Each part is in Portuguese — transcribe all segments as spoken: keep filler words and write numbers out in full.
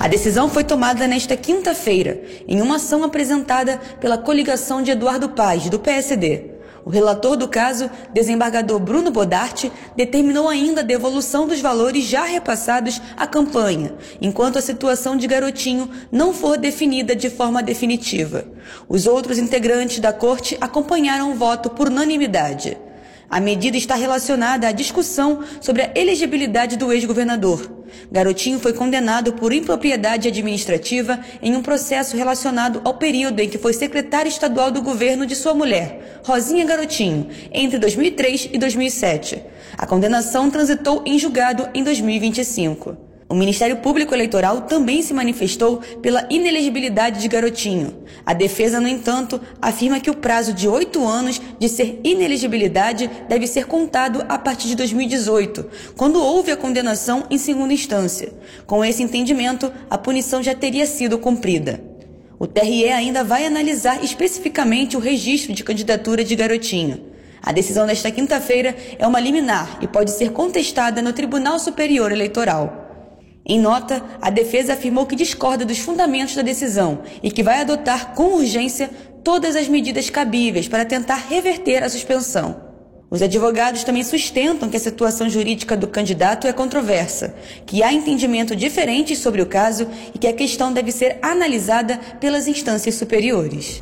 A decisão foi tomada nesta quinta-feira, em uma ação apresentada pela coligação de Eduardo Paes, do P S D. O relator do caso, desembargador Bruno Bodarte, determinou ainda a devolução dos valores já repassados à campanha, enquanto a situação de Garotinho não for definida de forma definitiva. Os outros integrantes da corte acompanharam o voto por unanimidade. A medida está relacionada à discussão sobre a elegibilidade do ex-governador. Garotinho foi condenado por impropriedade administrativa em um processo relacionado ao período em que foi secretário estadual do governo de sua mulher, Rosinha Garotinho, entre dois mil e três e dois mil e sete. A condenação transitou em julgado em dois mil e vinte e cinco. O Ministério Público Eleitoral também se manifestou pela inelegibilidade de Garotinho. A defesa, no entanto, afirma que o prazo de oito anos de ser inelegibilidade deve ser contado a partir de dois mil e dezoito, quando houve a condenação em segunda instância. Com esse entendimento, a punição já teria sido cumprida. O T R E ainda vai analisar especificamente o registro de candidatura de Garotinho. A decisão desta quinta-feira é uma liminar e pode ser contestada no Tribunal Superior Eleitoral. Em nota, a defesa afirmou que discorda dos fundamentos da decisão e que vai adotar com urgência todas as medidas cabíveis para tentar reverter a suspensão. Os advogados também sustentam que a situação jurídica do candidato é controversa, que há entendimento diferentes sobre o caso e que a questão deve ser analisada pelas instâncias superiores.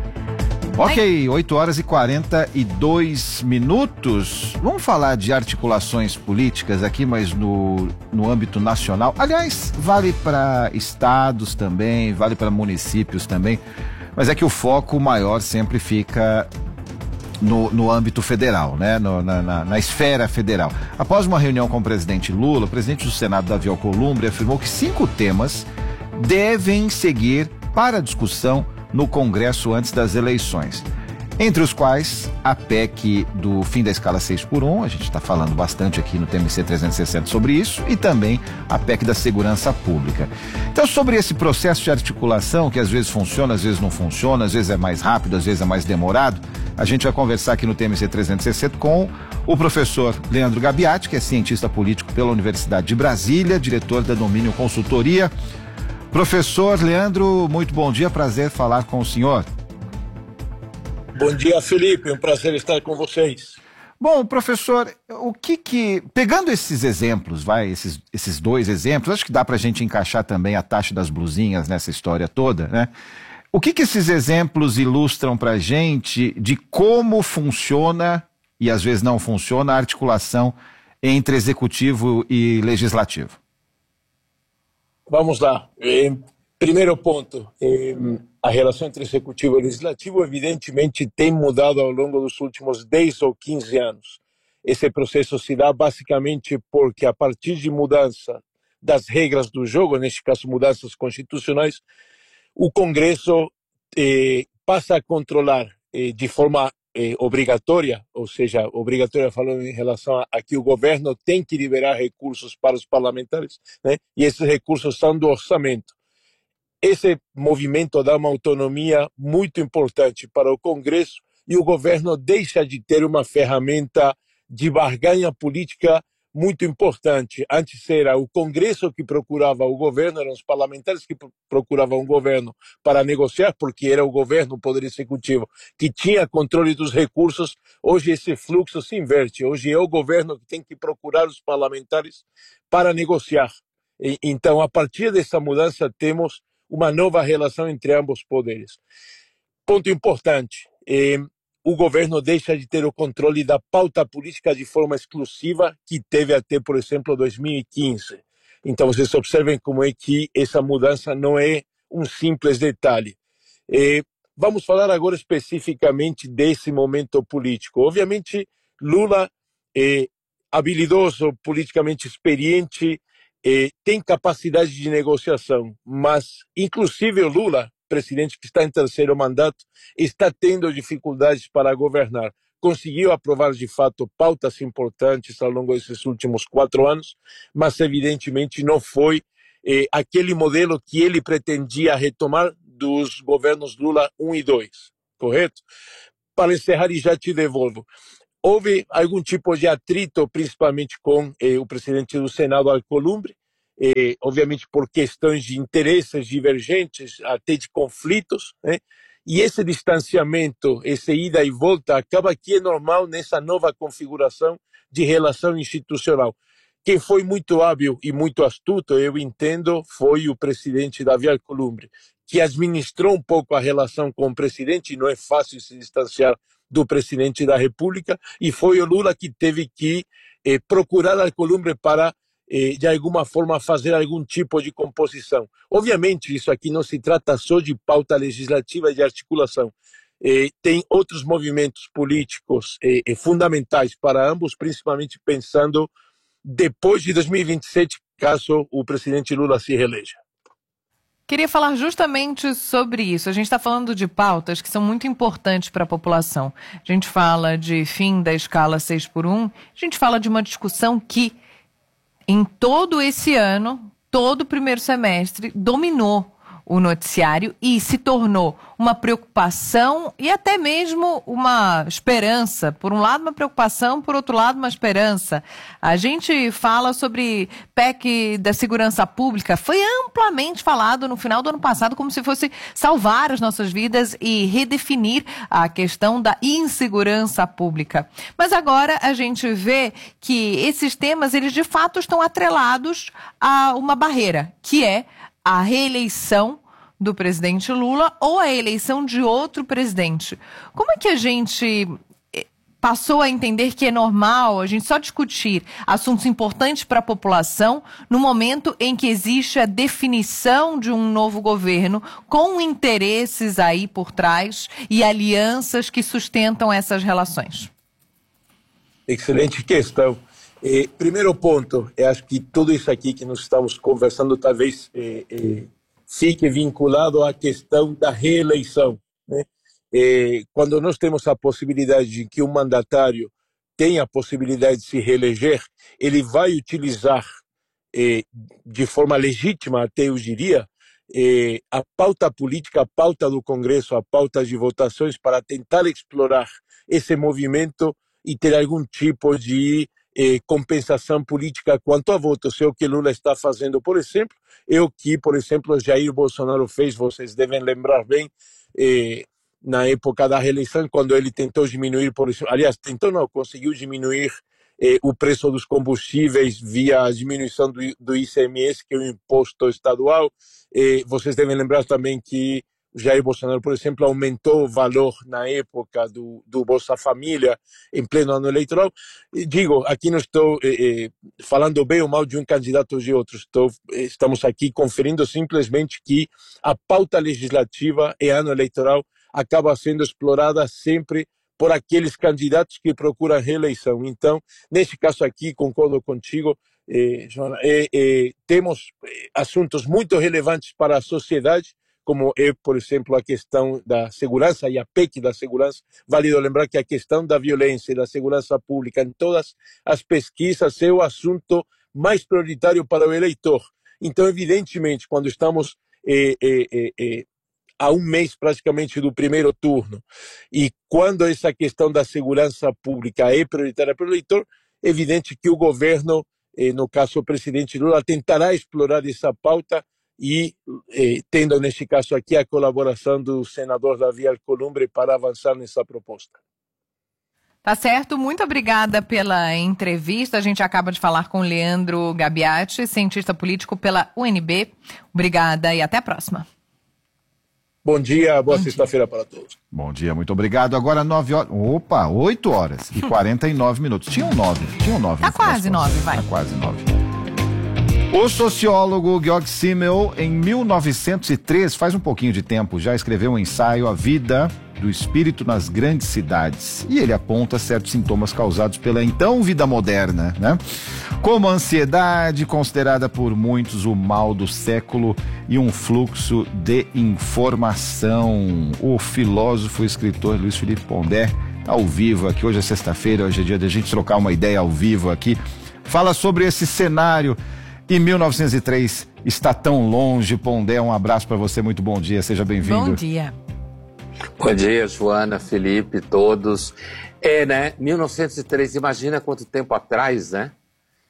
Ok, oito horas e quarenta e dois minutos. Vamos falar de articulações políticas aqui, mas no, no âmbito nacional. Aliás, vale para estados também, vale para municípios também. Mas é que o foco maior sempre fica no, no âmbito federal, né? No, na, na, na esfera federal. Após uma reunião com o presidente Lula, o presidente do Senado, Davi Alcolumbre, afirmou que cinco temas devem seguir para discussão no Congresso antes das eleições, entre os quais a P E C do fim da escala seis por um, a gente está falando bastante aqui no T M C trezentos e sessenta sobre isso, e também a P E C da segurança pública. Então, sobre esse processo de articulação, que às vezes funciona, às vezes não funciona, às vezes é mais rápido, às vezes é mais demorado, a gente vai conversar aqui no T M C trezentos e sessenta com o professor Leandro Gabiati, que é cientista político pela Universidade de Brasília, diretor da Domínio Consultoria. Professor Leandro, muito bom dia, prazer falar com o senhor. Bom dia, Felipe, um prazer estar com vocês. Bom, professor, o que que, pegando esses exemplos, vai, esses, esses dois exemplos, acho que dá para a gente encaixar também a taxa das blusinhas nessa história toda, né? O que que esses exemplos ilustram para a gente de como funciona, e às vezes não funciona, a articulação entre executivo e legislativo? Vamos lá. Eh, primeiro ponto, eh, a relação entre executivo e legislativo evidentemente tem mudado ao longo dos últimos dez ou quinze anos. Esse processo se dá basicamente porque a partir de mudança das regras do jogo, neste caso mudanças constitucionais, o Congresso eh, passa a controlar eh, de forma eh, obrigatória, ou seja, obrigatória falando em relação a, a que o governo tem que liberar recursos para os parlamentares, né? E esses recursos são do orçamento. Esse movimento dá uma autonomia muito importante para o Congresso e o governo deixa de ter uma ferramenta de barganha política muito importante. Antes era o Congresso que procurava o governo, eram os parlamentares que procuravam o governo para negociar, porque era o governo, o Poder Executivo, que tinha controle dos recursos. Hoje esse fluxo se inverte. Hoje é o governo que tem que procurar os parlamentares para negociar. E, então, a partir dessa mudança, temos uma nova relação entre ambos poderes. Ponto importante. Eh, o governo deixa de ter o controle da pauta política de forma exclusiva, que teve até, por exemplo, dois mil e quinze. Então, vocês observem como é que essa mudança não é um simples detalhe. Eh, vamos falar agora especificamente desse momento político. Obviamente, Lula é habilidoso, politicamente experiente, eh, tem capacidade de negociação, mas, inclusive, o Lula, presidente que está em terceiro mandato, está tendo dificuldades para governar. Conseguiu aprovar, de fato, pautas importantes ao longo desses últimos quatro anos, mas, evidentemente, não foi eh, aquele modelo que ele pretendia retomar dos governos Lula um e dois, correto? Para encerrar, e já te devolvo, houve algum tipo de atrito, principalmente com eh, o presidente do Senado, Alcolumbre, eh, obviamente por questões de interesses divergentes, até de conflitos, né? E esse distanciamento, essa ida e volta, acaba que é normal nessa nova configuração de relação institucional. Quem foi muito hábil e muito astuto, eu entendo, foi o presidente Davi Alcolumbre, que administrou um pouco a relação com o presidente, não é fácil se distanciar do presidente da República, e foi o Lula que teve que eh, procurar Alcolumbre para, eh, de alguma forma, fazer algum tipo de composição. Obviamente, isso aqui não se trata só de pauta legislativa e de articulação. Eh, tem outros movimentos políticos eh, eh, fundamentais para ambos, principalmente pensando depois de dois mil e vinte e sete, caso o presidente Lula se reeleja. Queria falar justamente sobre isso. A gente está falando de pautas que são muito importantes para a população. A gente fala de fim da escala seis por um, a gente fala de uma discussão que, em todo esse ano, todo o primeiro semestre, dominou o noticiário e se tornou uma preocupação e até mesmo uma esperança. Por um lado, uma preocupação, por outro lado, uma esperança. A gente fala sobre P E C da segurança pública. Foi amplamente falado no final do ano passado como se fosse salvar as nossas vidas e redefinir a questão da insegurança pública. Mas agora a gente vê que esses temas, eles de fato estão atrelados a uma barreira, que é a reeleição do presidente Lula ou a eleição de outro presidente. Como é que a gente passou a entender que é normal a gente só discutir assuntos importantes para a população no momento em que existe a definição de um novo governo com interesses aí por trás e alianças que sustentam essas relações? Excelente questão. Eh, primeiro ponto, eu acho que tudo isso aqui que nós estamos conversando talvez eh, eh, fique vinculado à questão da reeleição, né? Eh, quando nós temos a possibilidade de que um mandatário tenha a possibilidade de se reeleger, ele vai utilizar eh, de forma legítima, até eu diria, eh, a pauta política, a pauta do Congresso, a pauta de votações para tentar explorar esse movimento e ter algum tipo de Eh, compensação política quanto a votos. É o que Lula está fazendo, por exemplo, é o que, por exemplo, Jair Bolsonaro fez, vocês devem lembrar bem, eh, na época da reeleição, quando ele tentou diminuir, por exemplo, aliás, tentou não, conseguiu diminuir eh, o preço dos combustíveis via a diminuição do, do I C M S, que é o imposto estadual. Eh, vocês devem lembrar também que Jair Bolsonaro, por exemplo, aumentou o valor na época do, do Bolsa Família, em pleno ano eleitoral. E digo, aqui não estou eh, eh, falando bem ou mal de um candidato ou de outro, estou, estamos aqui conferindo simplesmente que a pauta legislativa e ano eleitoral acaba sendo explorada sempre por aqueles candidatos que procuram reeleição. Então, neste caso aqui, concordo contigo, eh, Joana, eh, eh, temos assuntos muito relevantes para a sociedade, como é, por exemplo, a questão da segurança e a P E C da segurança. Válido lembrar que a questão da violência e da segurança pública em todas as pesquisas é o assunto mais prioritário para o eleitor. Então, evidentemente, quando estamos eh, eh, eh, a um mês praticamente do primeiro turno e quando essa questão da segurança pública é prioritária para o eleitor, é evidente que o governo, eh, no caso o presidente Lula, tentará explorar essa pauta e eh, tendo neste caso aqui a colaboração do senador Davi Alcolumbre para avançar nessa proposta. Tá certo, muito obrigada pela entrevista. A gente acaba de falar com Leandro Gabiati, cientista político pela U N B. Obrigada e até a próxima. Bom dia, boa sexta-feira para todos. Bom dia, muito obrigado. Agora nove horas, opa, oito horas e quarenta e nove minutos. Tinham nove, tinham nove. Tá quase nove, vai. Tá quase nove. O sociólogo Georg Simmel, em mil novecentos e três, faz um pouquinho de tempo, já escreveu um ensaio, A Vida do Espírito nas Grandes Cidades. E ele aponta certos sintomas causados pela então vida moderna, né? Como a ansiedade, considerada por muitos o mal do século, e um fluxo de informação. O filósofo e escritor Luiz Felipe Pondé, ao vivo aqui, hoje é sexta-feira, hoje é dia de a gente trocar uma ideia ao vivo aqui. Fala sobre esse cenário. E mil novecentos e três está tão longe. Pondé, um abraço para você, muito bom dia, seja bem-vindo. Bom dia. Bom dia, Joana, Felipe, todos. É, né, mil novecentos e três, imagina quanto tempo atrás, né?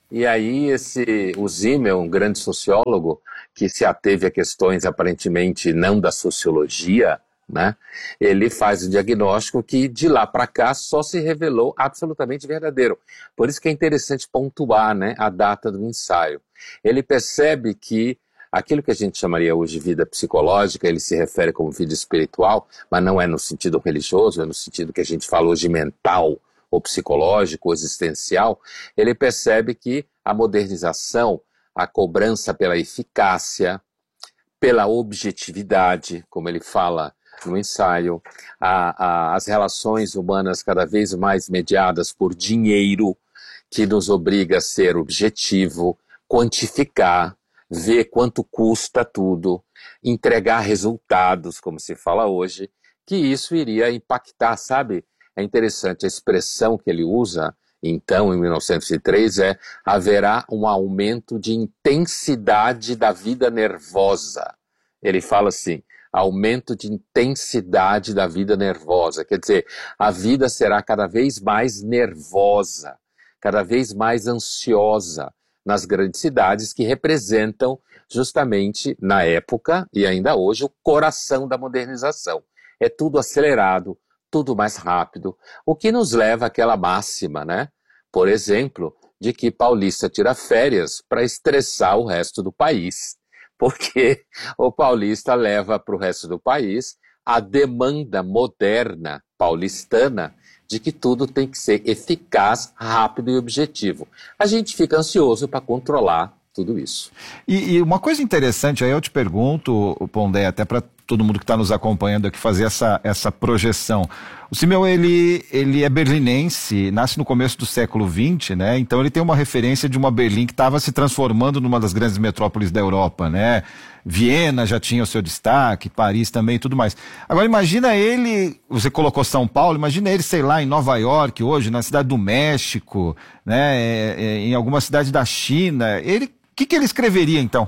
E aí esse, o Zimmel, um grande sociólogo, que se ateve a questões aparentemente não da sociologia, né? Ele faz o diagnóstico que de lá para cá só se revelou absolutamente verdadeiro. Por isso que é interessante pontuar, né, a data do ensaio. Ele percebe que aquilo que a gente chamaria hoje de vida psicológica, ele se refere como vida espiritual, mas não é no sentido religioso, é no sentido que a gente fala hoje mental, ou psicológico, ou existencial. Ele percebe que a modernização, a cobrança pela eficácia, pela objetividade, como ele fala no ensaio, a, a, as relações humanas cada vez mais mediadas por dinheiro, que nos obriga a ser objetivo, quantificar, ver quanto custa tudo, entregar resultados, como se fala hoje, que isso iria impactar, sabe? É interessante a expressão que ele usa, então, em mil novecentos e três, é: haverá um aumento de intensidade da vida nervosa. Ele fala assim: aumento de intensidade da vida nervosa. Quer dizer, a vida será cada vez mais nervosa, cada vez mais ansiosa nas grandes cidades que representam justamente, na época e ainda hoje, o coração da modernização. É tudo acelerado, tudo mais rápido, o que nos leva àquela máxima, né? Por exemplo, de que paulista tira férias para estressar o resto do país, porque o paulista leva para o resto do país a demanda moderna paulistana de que tudo tem que ser eficaz, rápido e objetivo. A gente fica ansioso para controlar tudo isso. E, e uma coisa interessante, aí eu te pergunto, Pondé, até para todo mundo que está nos acompanhando aqui fazer essa, essa projeção. O Zimmel, ele, ele é berlinense, nasce no começo do século vinte, né? Então ele tem uma referência de uma Berlim que estava se transformando numa das grandes metrópoles da Europa, né? Viena já tinha o seu destaque, Paris também e tudo mais. Agora imagina ele, você colocou São Paulo, imagina ele, sei lá, em Nova York hoje, na cidade do México, né? É, é, em alguma cidade da China. Ele, o que, que ele escreveria então?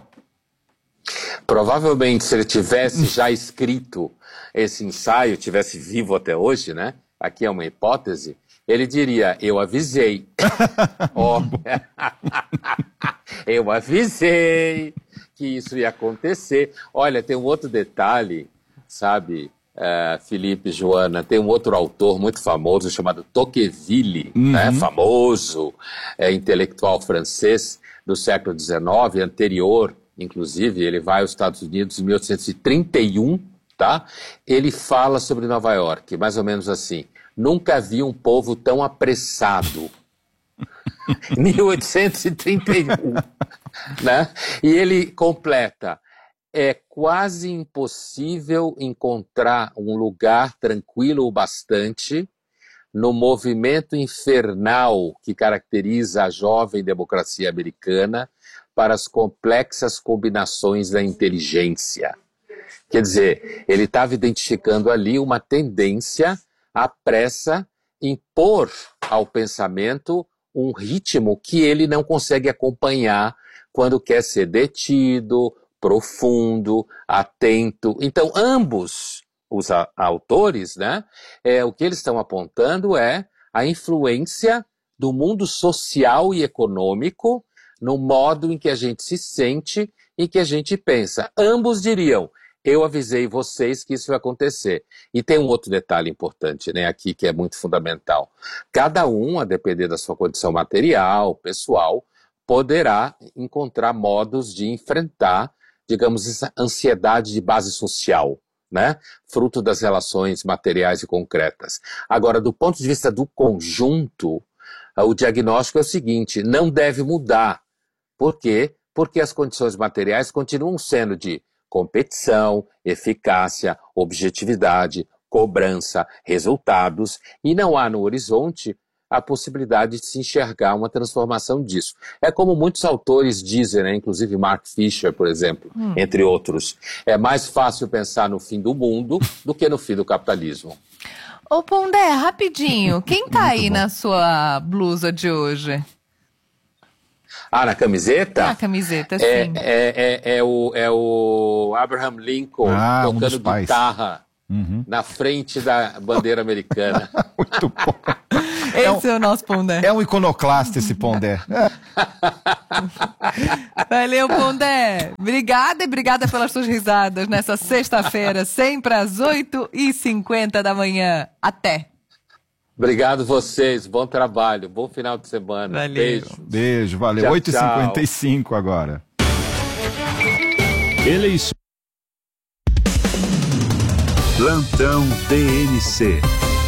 Provavelmente, se ele tivesse já escrito esse ensaio, tivesse vivo até hoje, né? Aqui é uma hipótese, ele diria: eu avisei. oh, eu avisei que isso ia acontecer. Olha, tem um outro detalhe, sabe, uh, Felipe, Joana, tem um outro autor muito famoso chamado Tocqueville, uhum. né? Famoso é, intelectual francês do século dezenove, anterior. Inclusive, ele vai aos Estados Unidos em mil oitocentos e trinta e um, tá? Ele fala sobre Nova York, mais ou menos assim: nunca vi um povo tão apressado. mil oitocentos e trinta e um, né? E ele completa: é quase impossível encontrar um lugar tranquilo o bastante no movimento infernal que caracteriza a jovem democracia americana para as complexas combinações da inteligência. Quer dizer, ele estava identificando ali uma tendência à pressa impor ao pensamento um ritmo que ele não consegue acompanhar quando quer ser detido, profundo, atento. Então, ambos os a- autores, né, é, o que eles estão apontando é a influência do mundo social e econômico no modo em que a gente se sente e que a gente pensa. Ambos diriam: eu avisei vocês que isso vai acontecer. E tem um outro detalhe importante, né, aqui, que é muito fundamental. Cada um, a depender da sua condição material, pessoal, poderá encontrar modos de enfrentar, digamos, essa ansiedade de base social, né, fruto das relações materiais e concretas. Agora, do ponto de vista do conjunto, o diagnóstico é o seguinte: não deve mudar. Por quê? Porque as condições materiais continuam sendo de competição, eficácia, objetividade, cobrança, resultados, e não há no horizonte a possibilidade de se enxergar uma transformação disso. É como muitos autores dizem, né? Inclusive Mark Fisher, por exemplo, hum. entre outros: é mais fácil pensar no fim do mundo do que no fim do capitalismo. Ô Pondé, rapidinho, quem tá aí bom. na sua blusa de hoje? Ah, na camiseta? Na camiseta, sim. É, é, é, é, o, é o Abraham Lincoln ah, tocando um guitarra uhum. na frente da bandeira americana. Muito bom. Esse é, um, é o nosso Pondé. É um iconoclasta esse Pondé. Valeu, Pondé. Obrigada e obrigada pelas suas risadas nessa sexta-feira, sempre às oito e cinquenta da manhã. Até. Obrigado vocês, bom trabalho, bom final de semana. Valeu. Beijo. Beijo, valeu. oito e cinquenta e cinco agora. Eleições. Plantão D N C.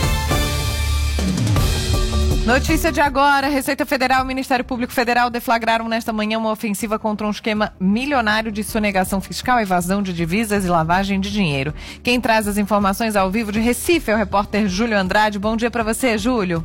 Notícia de agora, Receita Federal e Ministério Público Federal deflagraram nesta manhã uma ofensiva contra um esquema milionário de sonegação fiscal, evasão de divisas e lavagem de dinheiro. Quem traz as informações ao vivo de Recife é o repórter Júlio Andrade. Bom dia para você, Júlio.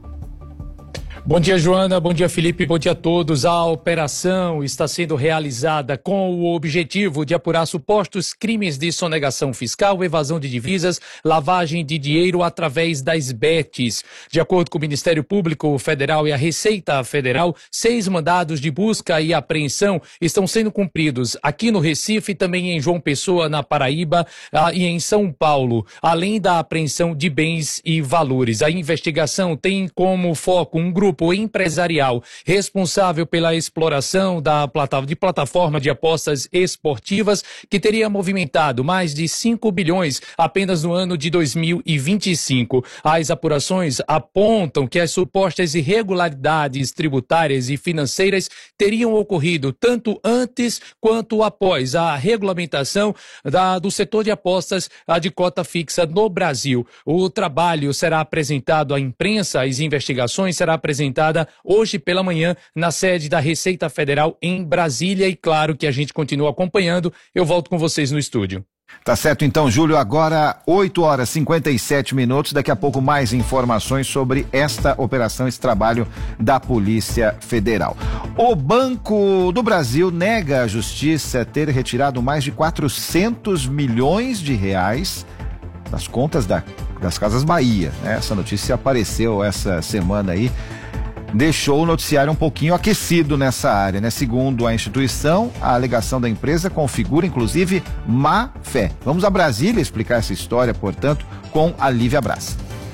Bom dia, Joana. Bom dia, Felipe. Bom dia a todos. A operação está sendo realizada com o objetivo de apurar supostos crimes de sonegação fiscal, evasão de divisas, lavagem de dinheiro através das B E Ts. De acordo com o Ministério Público Federal e a Receita Federal, seis mandados de busca e apreensão estão sendo cumpridos aqui no Recife, também em João Pessoa, na Paraíba, ah, e em São Paulo, além da apreensão de bens e valores. A investigação tem como foco um grupo empresarial responsável pela exploração da plata- de plataforma de apostas esportivas que teria movimentado mais de cinco bilhões apenas no ano de dois mil e vinte e cinco. As apurações apontam que as supostas irregularidades tributárias e financeiras teriam ocorrido tanto antes quanto após a regulamentação da, do setor de apostas a de cota fixa no Brasil. O trabalho será apresentado à imprensa, as investigações serão apresentadas hoje pela manhã na sede da Receita Federal em Brasília e claro que a gente continua acompanhando. Eu volto com vocês no estúdio. Tá certo então, Júlio, agora oito horas e cinquenta e sete minutos, daqui a pouco mais informações sobre esta operação, esse trabalho da Polícia Federal. O Banco do Brasil nega à Justiça ter retirado mais de quatrocentos milhões de reais das contas da, das Casas Bahia, né? Essa notícia apareceu essa semana aí, deixou o noticiário um pouquinho aquecido nessa área, né? Segundo a instituição, a alegação da empresa configura, inclusive, má fé. Vamos a Brasília explicar essa história, portanto, com a Lívia Braz.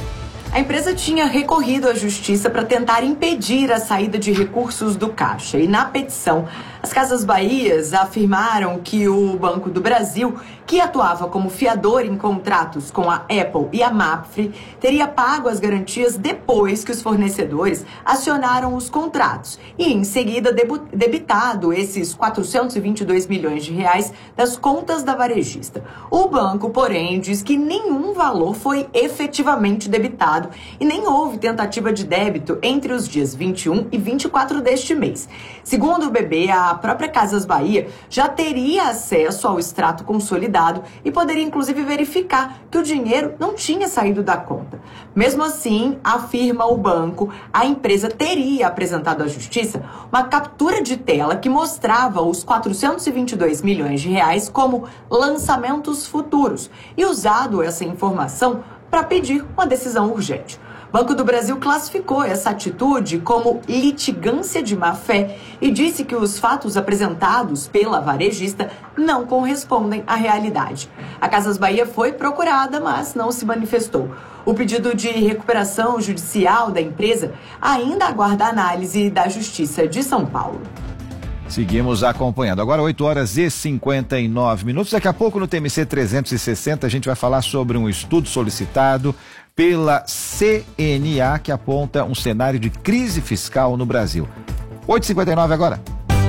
A empresa tinha recorrido à justiça para tentar impedir a saída de recursos do caixa. E na petição, as Casas Bahias afirmaram que o Banco do Brasil, que atuava como fiador em contratos com a Apple e a Mapfre, teria pago as garantias depois que os fornecedores acionaram os contratos e, em seguida, debitado esses quatrocentos e vinte e dois milhões de reais das contas da varejista. O banco, porém, diz que nenhum valor foi efetivamente debitado e nem houve tentativa de débito entre os dias vinte e um e vinte e quatro deste mês. Segundo o B B, a própria Casas Bahia já teria acesso ao extrato consolidado e poderia inclusive verificar que o dinheiro não tinha saído da conta. Mesmo assim, afirma o banco, a empresa teria apresentado à justiça uma captura de tela que mostrava os quatrocentos e vinte e dois milhões de reais como lançamentos futuros e usado essa informação para pedir uma decisão urgente. O Banco do Brasil classificou essa atitude como litigância de má-fé e disse que os fatos apresentados pela varejista não correspondem à realidade. A Casas Bahia foi procurada, mas não se manifestou. O pedido de recuperação judicial da empresa ainda aguarda análise da Justiça de São Paulo. Seguimos acompanhando. Agora oito horas e cinquenta e nove minutos. Daqui a pouco no T M C trezentos e sessenta a gente vai falar sobre um estudo solicitado pela C N A que aponta um cenário de crise fiscal no Brasil. oito e cinquenta e nove agora.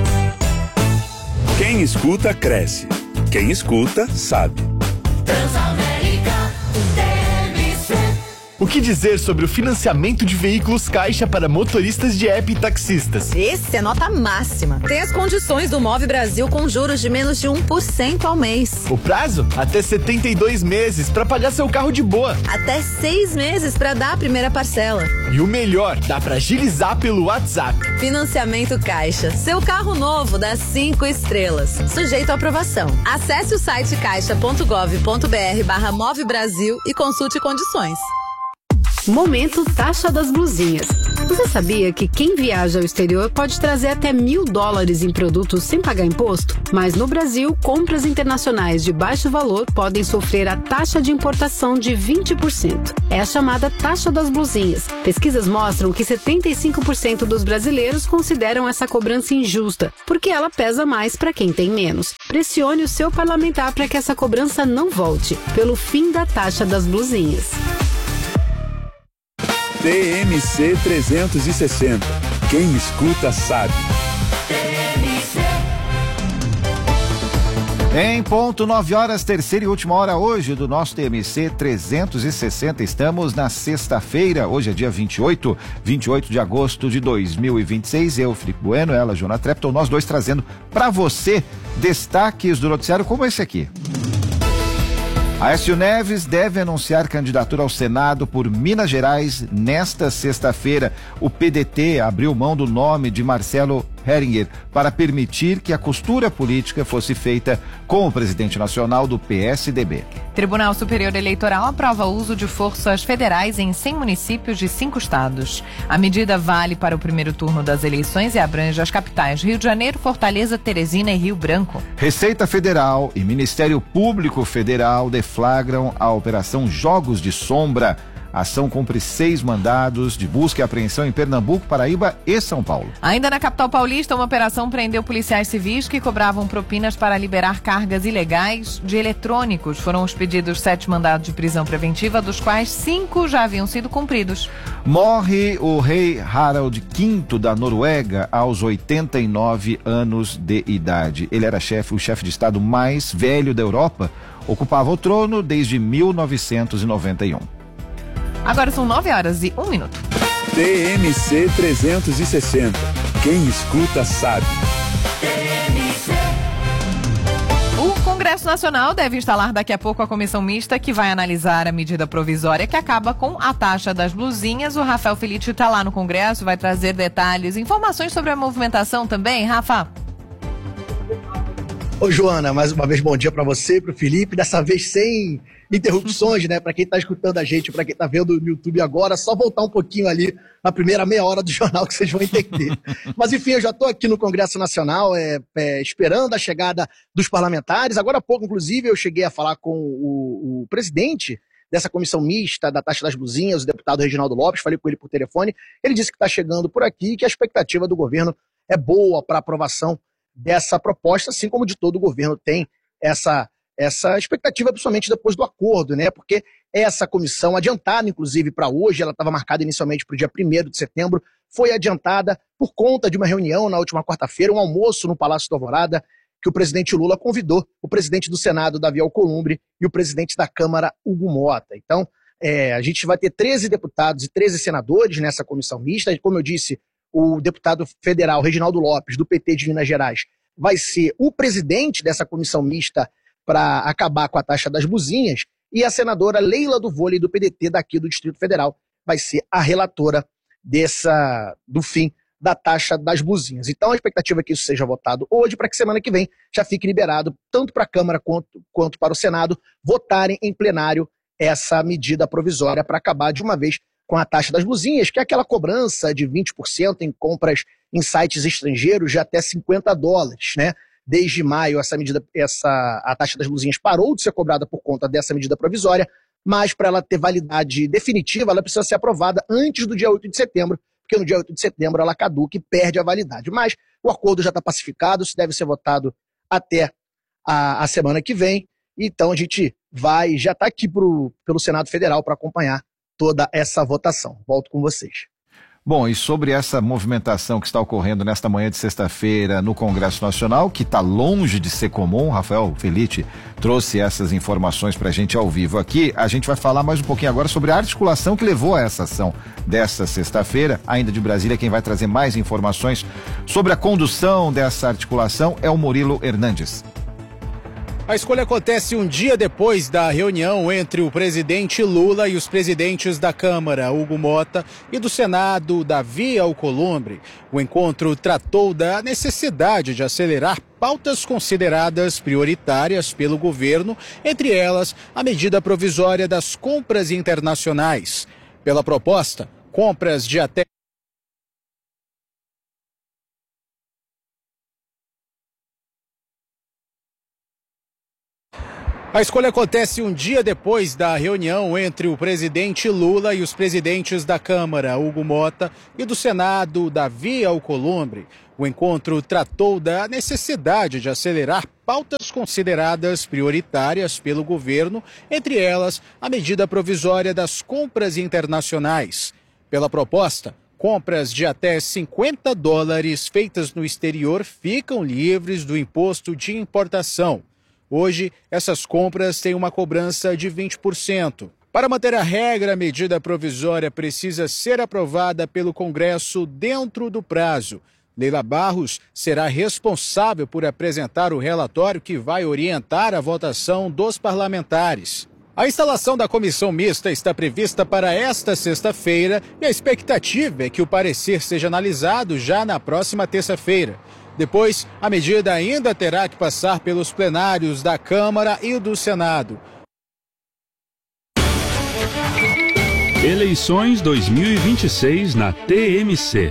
Quem escuta, cresce. Quem escuta, sabe. O que dizer sobre o financiamento de veículos Caixa para motoristas de app e taxistas? Esse é nota máxima. Tem as condições do Move Brasil com juros de menos de um por cento ao mês. O prazo? Até setenta e dois meses para pagar seu carro de boa. Até seis meses para dar a primeira parcela. E o melhor, dá para agilizar pelo WhatsApp. Financiamento Caixa. Seu carro novo dá cinco estrelas. Sujeito à aprovação. Acesse o site caixa ponto gov ponto br barra Move Brasil e consulte condições. Momento Taxa das Blusinhas. Você sabia que quem viaja ao exterior pode trazer até mil dólares em produtos sem pagar imposto? Mas no Brasil, compras internacionais de baixo valor podem sofrer a taxa de importação de vinte por cento. É a chamada taxa das blusinhas. Pesquisas mostram que setenta e cinco por cento dos brasileiros consideram essa cobrança injusta, porque ela pesa mais para quem tem menos. Pressione o seu parlamentar para que essa cobrança não volte, pelo fim da taxa das blusinhas. T M C trezentos e sessenta. Quem escuta sabe. Em ponto, nove horas, terceira e última hora hoje do nosso T M C trezentos e sessenta. Estamos na sexta-feira, hoje é dia vinte e oito, vinte e oito de agosto de dois mil e vinte e seis. Eu, Felipe Bueno, ela, Joana Trepton, nós dois trazendo para você destaques do noticiário como esse aqui. Aécio Neves deve anunciar candidatura ao Senado por Minas Gerais nesta sexta-feira. O P D T abriu mão do nome de Marcelo Heringer para permitir que a costura política fosse feita com o presidente nacional do P S D B. Tribunal Superior Eleitoral aprova o uso de forças federais em cem municípios de cinco estados. A medida vale para o primeiro turno das eleições e abrange as capitais Rio de Janeiro, Fortaleza, Teresina e Rio Branco. Receita Federal e Ministério Público Federal deflagram a Operação Jogos de Sombra. A ação cumpre seis mandados de busca e apreensão em Pernambuco, Paraíba e São Paulo. Ainda na capital paulista, uma operação prendeu policiais civis que cobravam propinas para liberar cargas ilegais de eletrônicos. Foram expedidos sete mandados de prisão preventiva, dos quais cinco já haviam sido cumpridos. Morre o rei Harald quinto da Noruega aos oitenta e nove anos de idade. Ele era chefe, o chefe de estado mais velho da Europa, ocupava o trono desde mil novecentos e noventa e um. Agora são nove horas e um minuto. T M C trezentos e sessenta. Quem escuta sabe. O Congresso Nacional deve instalar daqui a pouco a comissão mista que vai analisar a medida provisória que acaba com a taxa das blusinhas. O Rafael Felitti está lá no Congresso, vai trazer detalhes, informações sobre a movimentação também. Rafa? Ô Joana, mais uma vez bom dia para você, para o Felipe, dessa vez sem interrupções, né? Para quem está escutando a gente, para quem está vendo no YouTube agora, só voltar um pouquinho ali na primeira meia hora do jornal que vocês vão entender. Mas enfim, eu já estou aqui no Congresso Nacional é, é, esperando a chegada dos parlamentares. Agora há pouco, inclusive, eu cheguei a falar com o, o presidente dessa comissão mista da taxa das blusinhas, o deputado Reginaldo Lopes, falei com ele por telefone. Ele disse que está chegando por aqui e que a expectativa do governo é boa para aprovação dessa proposta, assim como de todo o governo tem essa, essa expectativa, principalmente depois do acordo, né? Porque essa comissão, adiantada inclusive para hoje, ela estava marcada inicialmente para o dia primeiro de setembro, foi adiantada por conta de uma reunião na última quarta-feira, um almoço no Palácio do Alvorada, que o presidente Lula convidou o presidente do Senado, Davi Alcolumbre, e o presidente da Câmara, Hugo Mota. Então, é, a gente vai ter treze deputados e treze senadores nessa comissão mista, e como eu disse, o deputado federal Reginaldo Lopes, do P T de Minas Gerais, vai ser o presidente dessa comissão mista para acabar com a taxa das blusinhas, e a senadora Leila do Vôlei, do P D T daqui do Distrito Federal, vai ser a relatora dessa, do fim da taxa das blusinhas. Então a expectativa é que isso seja votado hoje, para que semana que vem já fique liberado, tanto para a Câmara quanto, quanto para o Senado, votarem em plenário essa medida provisória para acabar de uma vez com a taxa das blusinhas, que é aquela cobrança de vinte por cento em compras em sites estrangeiros de até cinquenta dólares, né? Desde maio, essa medida, essa, a taxa das blusinhas parou de ser cobrada por conta dessa medida provisória, mas para ela ter validade definitiva, ela precisa ser aprovada antes do dia oito de setembro, porque no dia oito de setembro ela caduca e perde a validade. Mas o acordo já está pacificado, isso deve ser votado até a, a semana que vem, então a gente vai, já está aqui pro, pelo Senado Federal para acompanhar toda essa votação. Volto com vocês. Bom, e sobre essa movimentação que está ocorrendo nesta manhã de sexta-feira no Congresso Nacional, que está longe de ser comum, Rafael Felitti trouxe essas informações para a gente ao vivo aqui. A gente vai falar mais um pouquinho agora sobre a articulação que levou a essa ação dessa sexta-feira. Ainda de Brasília, quem vai trazer mais informações sobre a condução dessa articulação é o Murilo Hernandes. A escolha acontece um dia depois da reunião entre o presidente Lula e os presidentes da Câmara, Hugo Mota, e do Senado, Davi Alcolumbre. O encontro tratou da necessidade de acelerar pautas consideradas prioritárias pelo governo, entre elas a medida provisória das compras internacionais. Pela proposta, compras de até A escolha acontece um dia depois da reunião entre o presidente Lula e os presidentes da Câmara, Hugo Mota, e do Senado, Davi Alcolumbre. O encontro tratou da necessidade de acelerar pautas consideradas prioritárias pelo governo, entre elas a medida provisória das compras internacionais. Pela proposta, compras de até cinquenta dólares feitas no exterior ficam livres do imposto de importação. Hoje, essas compras têm uma cobrança de vinte por cento. Para manter a regra, a medida provisória precisa ser aprovada pelo Congresso dentro do prazo. Leila Barros será responsável por apresentar o relatório que vai orientar a votação dos parlamentares. A instalação da comissão mista está prevista para esta sexta-feira e a expectativa é que o parecer seja analisado já na próxima terça-feira. Depois, a medida ainda terá que passar pelos plenários da Câmara e do Senado. Eleições dois mil e vinte e seis na T M C.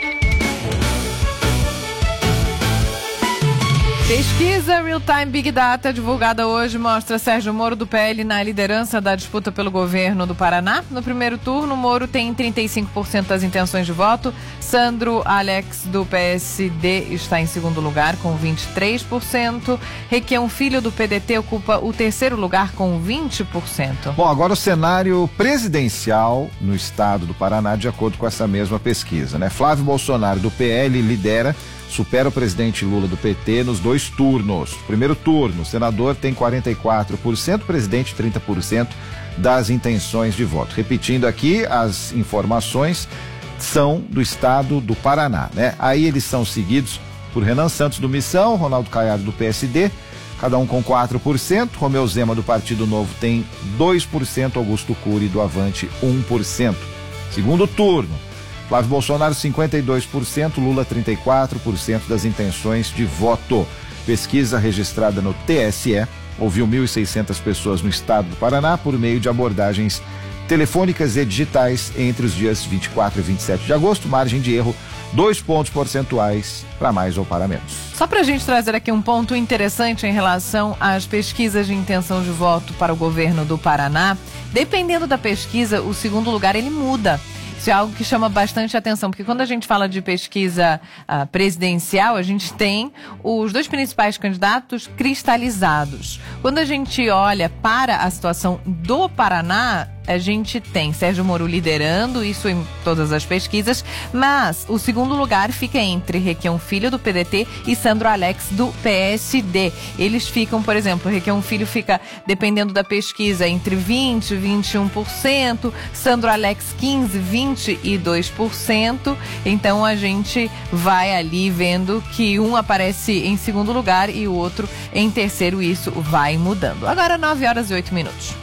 Pesquisa Real Time Big Data divulgada hoje mostra Sérgio Moro do P L na liderança da disputa pelo governo do Paraná. No primeiro turno, Moro tem trinta e cinco por cento das intenções de voto. Sandro Alex do P S D está em segundo lugar com vinte e três por cento. Requião Filho do P D T ocupa o terceiro lugar com vinte por cento. Bom, agora o cenário presidencial no estado do Paraná, de acordo com essa mesma pesquisa, né? Flávio Bolsonaro do P L lidera, supera o presidente Lula do P T nos dois turnos. Primeiro turno, o senador tem quarenta e quatro por cento, presidente trinta por cento das intenções de voto. Repetindo aqui, as informações são do estado do Paraná, né? Aí eles são seguidos por Renan Santos do Missão, Ronaldo Caiado do P S D, cada um com quatro por cento, Romeu Zema do Partido Novo tem dois por cento, Augusto Cury do Avante um por cento. Segundo turno, Flávio Bolsonaro cinquenta e dois por cento, Lula trinta e quatro por cento das intenções de voto. Pesquisa registrada no T S E ouviu mil e seiscentas pessoas no estado do Paraná por meio de abordagens telefônicas e digitais entre os dias vinte e quatro e vinte e sete de agosto, margem de erro dois pontos percentuais para mais ou para menos. Só para a gente trazer aqui um ponto interessante em relação às pesquisas de intenção de voto para o governo do Paraná, dependendo da pesquisa, o segundo lugar ele muda. Isso é algo que chama bastante atenção, porque quando a gente fala de pesquisa uh, presidencial, a gente tem os dois principais candidatos cristalizados. Quando a gente olha para a situação do Paraná, a gente tem Sérgio Moro liderando, isso em todas as pesquisas, mas o segundo lugar fica entre Requião Filho do P D T e Sandro Alex do P S D. Eles ficam, por exemplo, Requião Filho fica, dependendo da pesquisa, entre vinte por cento e vinte e um por cento, Sandro Alex quinze por cento, vinte e dois por cento. Então a gente vai ali vendo que um aparece em segundo lugar e o outro em terceiro, e isso vai mudando. Agora nove horas e oito minutos.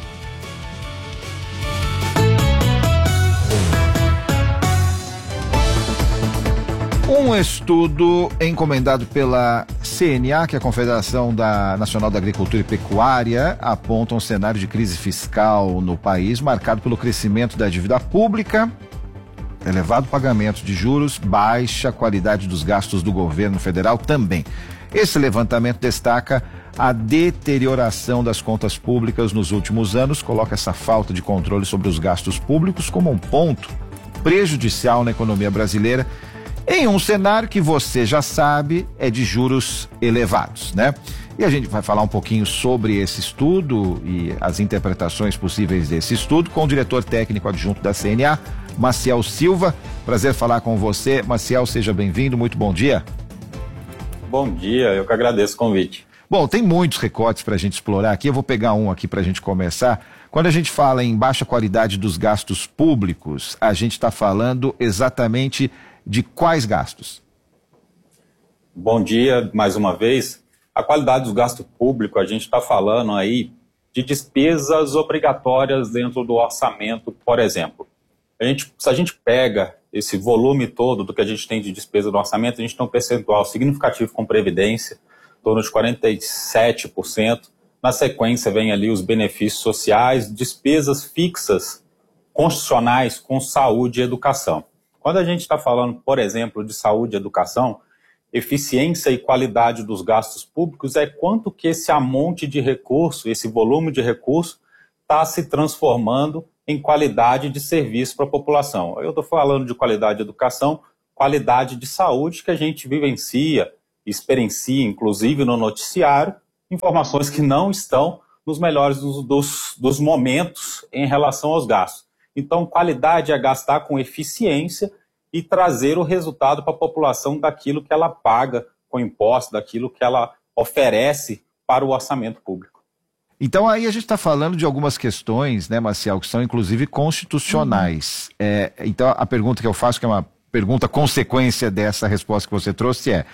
Um estudo encomendado pela C N A, que é a Confederação da Nacional da Agricultura e Pecuária, aponta um cenário de crise fiscal no país marcado pelo crescimento da dívida pública, elevado pagamento de juros, baixa qualidade dos gastos do governo federal também. Esse levantamento destaca a deterioração das contas públicas nos últimos anos, coloca essa falta de controle sobre os gastos públicos como um ponto prejudicial na economia brasileira, em um cenário que você já sabe é de juros elevados, né? E a gente vai falar um pouquinho sobre esse estudo e as interpretações possíveis desse estudo com o diretor técnico adjunto da C N A, Maciel Silva. Prazer falar com você. Maciel, seja bem-vindo, muito bom dia. Bom dia, eu que agradeço o convite. Bom, tem muitos recortes para a gente explorar aqui, eu vou pegar um aqui para a gente começar. Quando a gente fala em baixa qualidade dos gastos públicos, a gente está falando exatamente de quais gastos? Bom dia, mais uma vez. A qualidade dos gastos públicos, a gente está falando aí de despesas obrigatórias dentro do orçamento, por exemplo. A gente, se a gente pega esse volume todo do que a gente tem de despesa do orçamento, a gente tem um percentual significativo com previdência, em torno de quarenta e sete por cento. Na sequência vem ali os benefícios sociais, despesas fixas constitucionais com saúde e educação. Quando a gente está falando, por exemplo, de saúde e educação, eficiência e qualidade dos gastos públicos é quanto que esse amonte de recurso, esse volume de recurso, está se transformando em qualidade de serviço para a população. Eu estou falando de qualidade de educação, qualidade de saúde que a gente vivencia, experiencia, inclusive no noticiário, informações que não estão nos melhores dos, dos, dos momentos em relação aos gastos. Então, qualidade é gastar com eficiência e trazer o resultado para a população daquilo que ela paga com imposto, daquilo que ela oferece para o orçamento público. Então aí a gente está falando de algumas questões, né, Maciel, que são inclusive constitucionais. Uhum. É, então a pergunta que eu faço, que é uma pergunta consequência dessa resposta que você trouxe, é,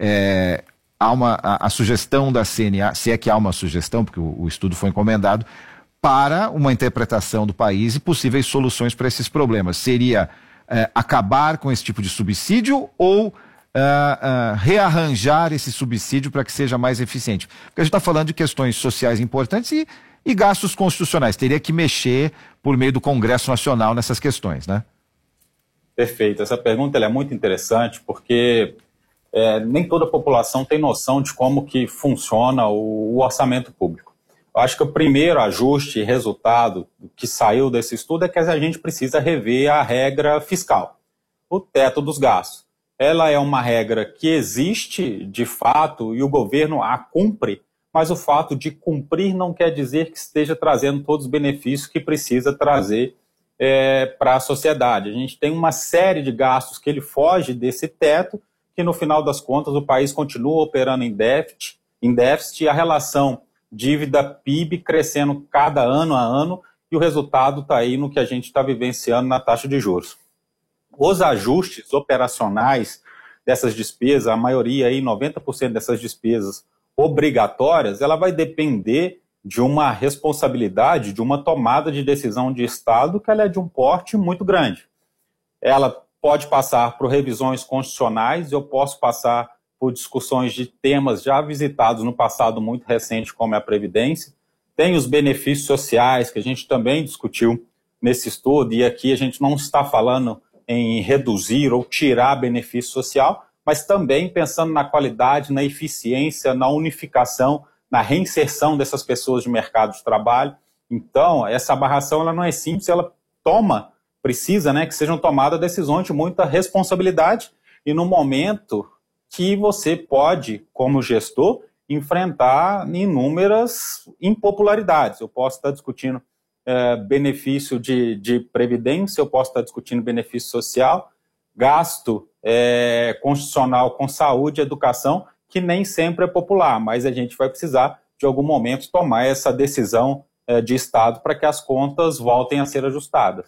é há uma, a, a sugestão da C N A, se é que há uma sugestão, porque o, o estudo foi encomendado, para uma interpretação do país e possíveis soluções para esses problemas. Seria é, acabar com esse tipo de subsídio ou Uh, uh, rearranjar esse subsídio para que seja mais eficiente? Porque a gente está falando de questões sociais importantes e, e gastos constitucionais. Teria que mexer por meio do Congresso Nacional nessas questões, né? Perfeito. Essa pergunta ela é muito interessante porque é, nem toda a população tem noção de como que funciona o, o orçamento público. Eu acho que o primeiro ajuste e resultado que saiu desse estudo é que a gente precisa rever a regra fiscal, o teto dos gastos. Ela é uma regra que existe de fato e o governo a cumpre, mas o fato de cumprir não quer dizer que esteja trazendo todos os benefícios que precisa trazer é, para a sociedade. A gente tem uma série de gastos que ele foge desse teto, que no final das contas o país continua operando em déficit, em déficit e a relação dívida-P I B crescendo cada ano a ano e o resultado está aí no que a gente está vivenciando na taxa de juros. Os ajustes operacionais dessas despesas, a maioria, aí, noventa por cento dessas despesas obrigatórias, ela vai depender de uma responsabilidade, de uma tomada de decisão de Estado que ela é de um porte muito grande. Ela pode passar por revisões constitucionais, eu posso passar por discussões de temas já visitados no passado muito recente, como é a Previdência. Tem os benefícios sociais, que a gente também discutiu nesse estudo, e aqui a gente não está falando em reduzir ou tirar benefício social, mas também pensando na qualidade, na eficiência, na unificação, na reinserção dessas pessoas de mercado de trabalho. Então, essa barração ela não é simples, ela toma, precisa, né, que sejam tomadas decisões de muita responsabilidade e no momento que você pode, como gestor, enfrentar inúmeras impopularidades. Eu posso estar discutindo É, benefício de, de previdência, eu posso estar discutindo benefício social, gasto é, constitucional com saúde e educação, que nem sempre é popular, mas a gente vai precisar, de algum momento, tomar essa decisão é, de Estado para que as contas voltem a ser ajustadas.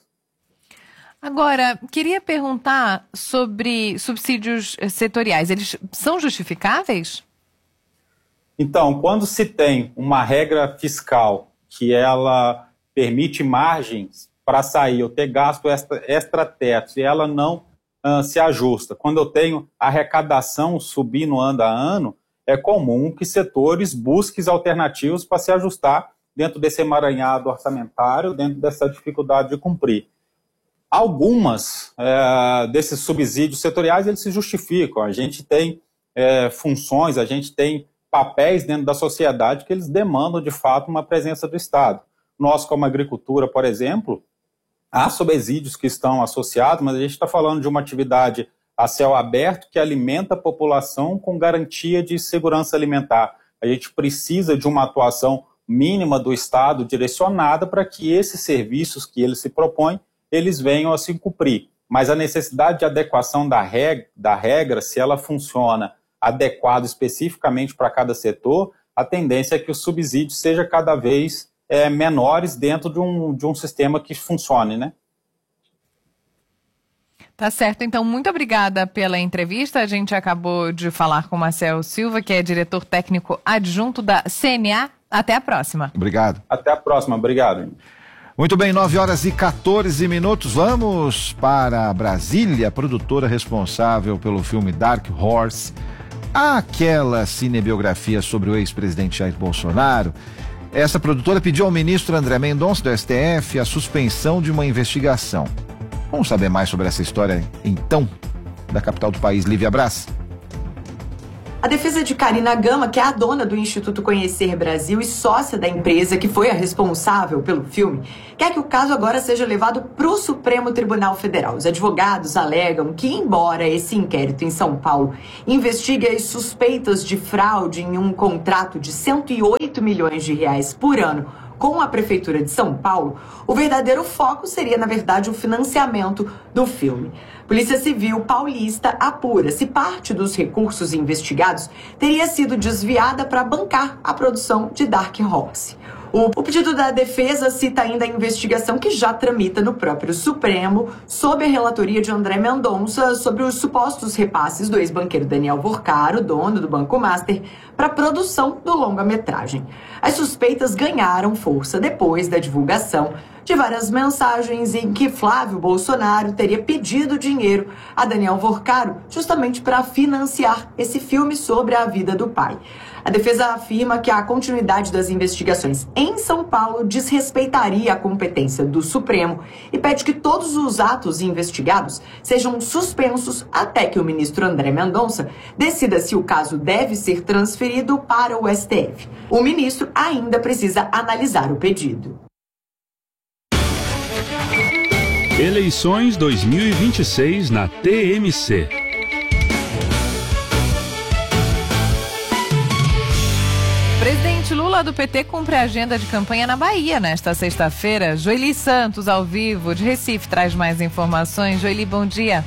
Agora, queria perguntar sobre subsídios setoriais. Eles são justificáveis? Então, quando se tem uma regra fiscal que ela permite margens para sair, eu ter gasto extra, extra-teto, e ela não uh, se ajusta. Quando eu tenho arrecadação subindo ano a ano, é comum que setores busquem alternativas para se ajustar dentro desse emaranhado orçamentário, dentro dessa dificuldade de cumprir. Algumas uh, desses subsídios setoriais, eles se justificam. A gente tem uh, funções, a gente tem papéis dentro da sociedade que eles demandam, de fato, uma presença do Estado. Nós, como agricultura, por exemplo, há subsídios que estão associados, mas a gente está falando de uma atividade a céu aberto que alimenta a população com garantia de segurança alimentar. A gente precisa de uma atuação mínima do Estado direcionada para que esses serviços que ele se propõe, eles venham a se cumprir. Mas a necessidade de adequação da regra, da regra, se ela funciona adequado especificamente para cada setor, a tendência é que o subsídio seja cada vez É, menores dentro de um, de um sistema que funcione, né? Tá certo, então muito obrigada pela entrevista. A gente acabou de falar com o Maciel Silva, que é diretor técnico adjunto da C N A. Até a próxima. Obrigado. Até a próxima, obrigado. Muito bem, nove horas e quatorze minutos. Vamos para Brasília, produtora responsável pelo filme Dark Horse, aquela cinebiografia sobre o ex-presidente Jair Bolsonaro. Essa produtora pediu ao ministro André Mendonça, do S T F, a suspensão de uma investigação. Vamos saber mais sobre essa história, então, da capital do país, Lívia Braz? A defesa de Karina Gama, que é a dona do Instituto Conhecer Brasil e sócia da empresa que foi a responsável pelo filme, quer que o caso agora seja levado para o Supremo Tribunal Federal. Os advogados alegam que, embora esse inquérito em São Paulo investigue as suspeitas de fraude em um contrato de cento e oito milhões de reais por ano com a Prefeitura de São Paulo, o verdadeiro foco seria, na verdade, o financiamento do filme. Polícia Civil paulista apura se parte dos recursos investigados teria sido desviada para bancar a produção de Dark Horse. O, o pedido da defesa cita ainda a investigação que já tramita no próprio Supremo, sob a relatoria de André Mendonça, sobre os supostos repasses do ex-banqueiro Daniel Vorcaro, dono do Banco Master, para a produção do longa-metragem. As suspeitas ganharam força depois da divulgação de várias mensagens em que Flávio Bolsonaro teria pedido dinheiro a Daniel Vorcaro justamente para financiar esse filme sobre a vida do pai. A defesa afirma que a continuidade das investigações em São Paulo desrespeitaria a competência do Supremo e pede que todos os atos investigados sejam suspensos até que o ministro André Mendonça decida se o caso deve ser transferido para o S T F. O ministro ainda precisa analisar o pedido. Eleições dois mil e vinte e seis na T M C. Presidente Lula do P T cumpre a agenda de campanha na Bahia nesta sexta-feira. Joeli Santos, ao vivo, de Recife, traz mais informações. Joeli, bom dia.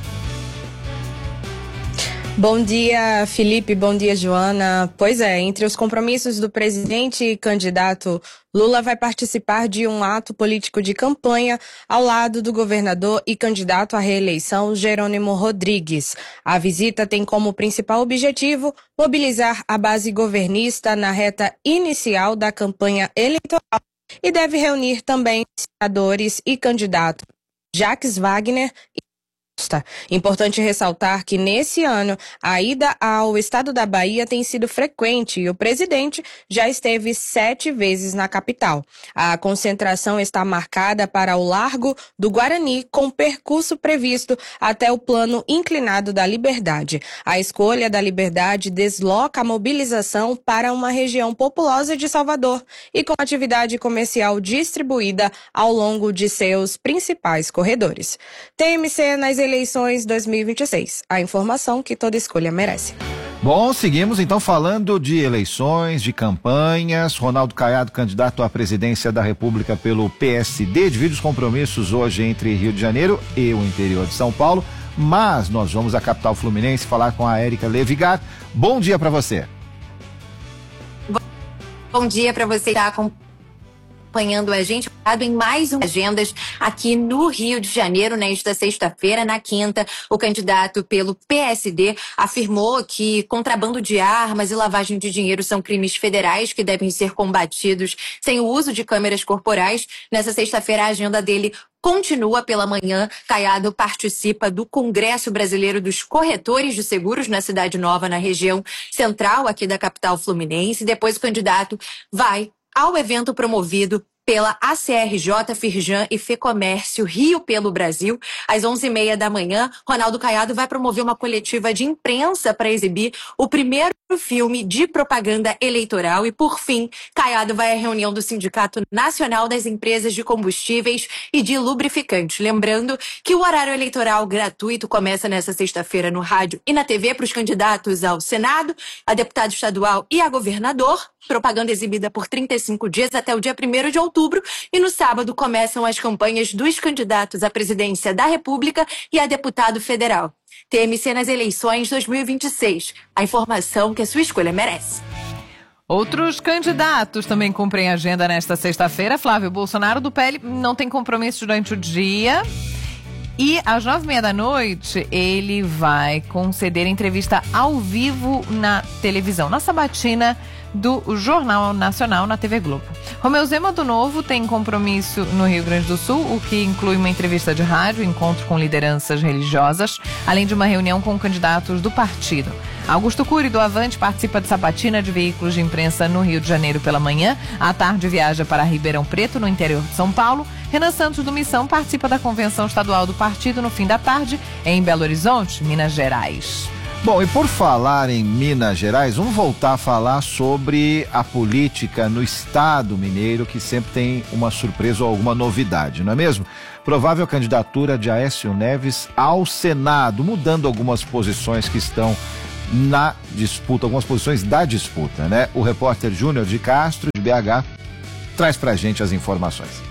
Bom dia, Felipe. Bom dia, Joana. Pois é, entre os compromissos do presidente e candidato, Lula vai participar de um ato político de campanha ao lado do governador e candidato à reeleição, Jerônimo Rodrigues. A visita tem como principal objetivo mobilizar a base governista na reta inicial da campanha eleitoral e deve reunir também senadores e candidatos Jacques Wagner e Importante ressaltar que nesse ano a ida ao estado da Bahia tem sido frequente e o presidente já esteve sete vezes na capital. A concentração está marcada para o Largo do Guarani, com percurso previsto até o Plano Inclinado da Liberdade. A escolha da Liberdade desloca a mobilização para uma região populosa de Salvador e com atividade comercial distribuída ao longo de seus principais corredores. T M C nas eleições Eleições dois mil e vinte e seis. A informação que toda escolha merece. Bom, seguimos então falando de eleições, de campanhas. Ronaldo Caiado, candidato à presidência da República pelo P S D, divide os compromissos hoje entre Rio de Janeiro e o interior de São Paulo. Mas nós vamos à capital fluminense falar com a Érica Levigar. Bom dia para você. Bom dia para você que está acompanhando a gente em mais uma agendas aqui no Rio de Janeiro. Nesta sexta-feira, na quinta, o candidato pelo P S D afirmou que contrabando de armas e lavagem de dinheiro são crimes federais que devem ser combatidos sem o uso de câmeras corporais. Nessa sexta-feira, a agenda dele continua pela manhã. Caiado participa do Congresso Brasileiro dos Corretores de Seguros na Cidade Nova, na região central aqui da capital fluminense. Depois o candidato vai ao evento promovido pela A C R J, Firjan e Fecomércio Rio pelo Brasil. Às onze e meia da manhã, Ronaldo Caiado vai promover uma coletiva de imprensa para exibir o primeiro filme de propaganda eleitoral. E, por fim, Caiado vai à reunião do Sindicato Nacional das Empresas de Combustíveis e de Lubrificantes. Lembrando que o horário eleitoral gratuito começa nesta sexta-feira no rádio e na T V para os candidatos ao Senado, a deputado estadual e a governador. Propaganda exibida por trinta e cinco dias até o dia primeiro de outubro. E no sábado começam as campanhas dos candidatos à presidência da República e a deputado federal. T M C nas eleições dois mil e vinte e seis. A informação que a sua escolha merece. Outros candidatos também cumprem agenda nesta sexta-feira. Flávio Bolsonaro, do P L, não tem compromisso durante o dia. E às nove e meia da noite, ele vai conceder entrevista ao vivo na televisão, na sabatina do Jornal Nacional na T V Globo. Romeu Zema, do Novo, tem compromisso no Rio Grande do Sul, o que inclui uma entrevista de rádio, encontro com lideranças religiosas, além de uma reunião com candidatos do partido. Augusto Cury, do Avante, participa de sabatina de veículos de imprensa no Rio de Janeiro pela manhã. À tarde, viaja para Ribeirão Preto, no interior de São Paulo. Renan Santos, do Missão, participa da convenção estadual do partido no fim da tarde, em Belo Horizonte, Minas Gerais. Bom, e por falar em Minas Gerais, vamos voltar a falar sobre a política no estado mineiro, que sempre tem uma surpresa ou alguma novidade, não é mesmo? Provável candidatura de Aécio Neves ao Senado, mudando algumas posições que estão na disputa, algumas posições da disputa, né? O repórter Júnior de Castro, de B H, traz pra gente as informações.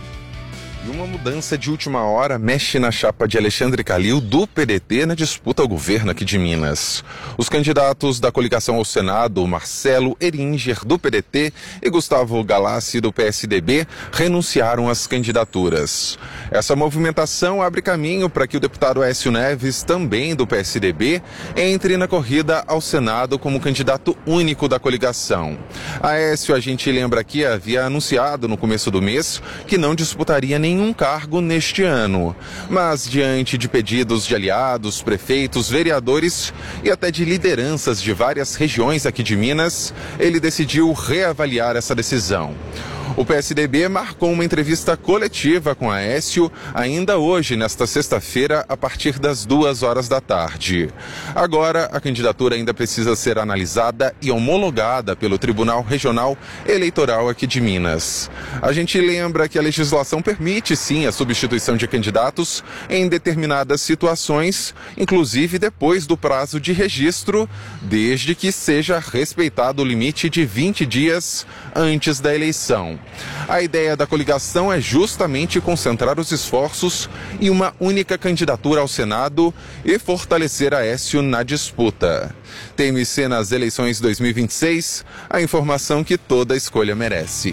E uma mudança de última hora mexe na chapa de Alexandre Calil do P D T na disputa ao governo aqui de Minas. Os candidatos da coligação ao Senado, Marcelo Eringer do P D T e Gustavo Galassi do P S D B, renunciaram às candidaturas. Essa movimentação abre caminho para que o deputado Aécio Neves, também do P S D B, entre na corrida ao Senado como candidato único da coligação. Aécio, a gente lembra aqui, havia anunciado no começo do mês que não disputaria nem nenhum cargo neste ano. Mas, diante de pedidos de aliados, prefeitos, vereadores e até de lideranças de várias regiões aqui de Minas, ele decidiu reavaliar essa decisão. O P S D B marcou uma entrevista coletiva com Aécio ainda hoje, nesta sexta-feira, a partir das duas horas da tarde. Agora, a candidatura ainda precisa ser analisada e homologada pelo Tribunal Regional Eleitoral aqui de Minas. A gente lembra que a legislação permite, sim, a substituição de candidatos em determinadas situações, inclusive depois do prazo de registro, desde que seja respeitado o limite de vinte dias antes da eleição. A ideia da coligação é justamente concentrar os esforços em uma única candidatura ao Senado e fortalecer Aécio na disputa. T M C nas eleições dois mil e vinte e seis, a informação que toda escolha merece.